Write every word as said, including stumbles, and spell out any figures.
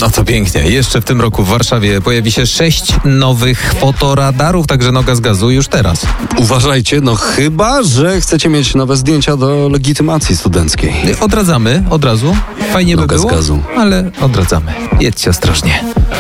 No to pięknie. Jeszcze w tym roku w Warszawie pojawi się sześć nowych fotoradarów, także noga z gazu już teraz. Uważajcie, no chyba, że chcecie mieć nowe zdjęcia do legitymacji studenckiej. Odradzamy od razu. Fajnie by Noga z było, gazu. ale odradzamy. Jedźcie ostrożnie.